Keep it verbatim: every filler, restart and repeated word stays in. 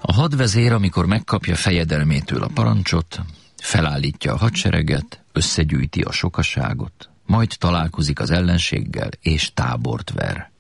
A hadvezér, amikor megkapja fejedelmétől a parancsot, felállítja a hadsereget, összegyűjti a sokaságot, majd találkozik az ellenséggel és tábort ver.